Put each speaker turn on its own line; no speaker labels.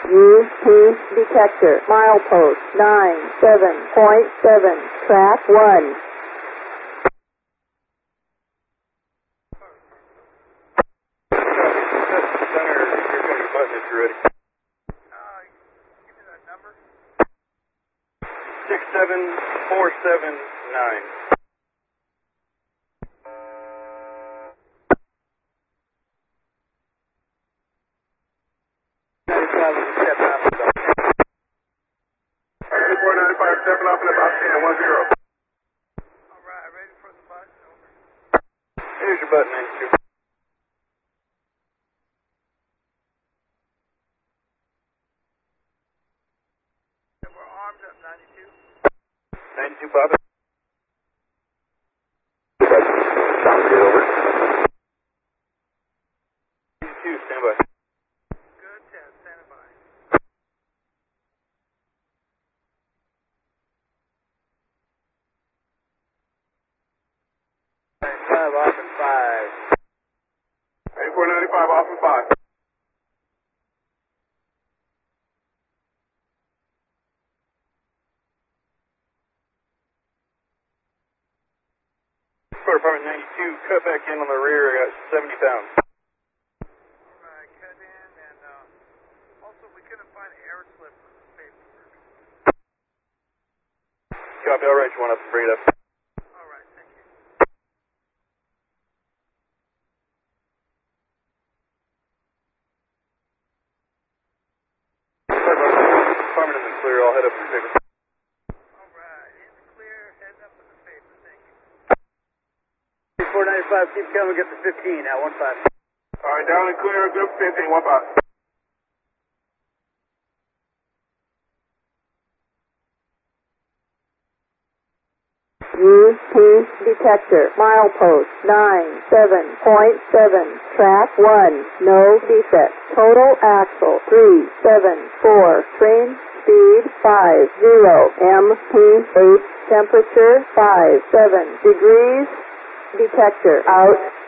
UP detector, milepost 97.7, track 1.
Give me that number. 67479. Stepping up in about 10, 1-0. Alright, ready for the button, over. Here's your button, 92. We're armed up, 92. 92, Papa. Sound good, over. 92, stand by. Good, 10, standing by. 5 off and 5. 8495 off and 5. Fire Department 92, cut back in on the rear. I got 70 pounds. Alright, cut in, and also we couldn't find an air slip for the paperwork. Copy, I'll write you one up and bring it up. Alright, thank you. Department is clear, I'll head up to the paper. Alright, in the clear, heading up to the paper, thank you. 495, keep coming, get to 15 now, 15. Alright, down and clear, good 15, 15.
UP detector, milepost 97.7, track 1, no defect. Total axle 374, train speed 50, MP8, temperature 57 degrees, detector out.